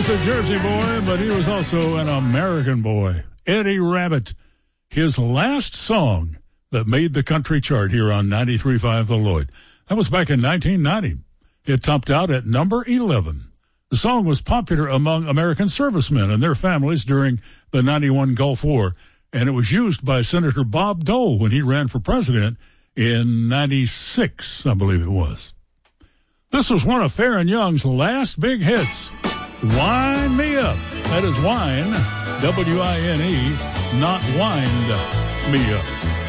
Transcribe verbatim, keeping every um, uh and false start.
was a Jersey boy, but he was also an American boy. Eddie Rabbitt, his last song that made the country chart here on ninety-three point five The Lloyd. That was back in nineteen ninety. It topped out at number eleven. The song was popular among American servicemen and their families during the ninety-one Gulf War, and it was used by Senator Bob Dole when he ran for president in ninety-six, I believe it was. This was one of Faron Young's last big hits, Wind Me Up. That is wine, W I N E, not wind me up.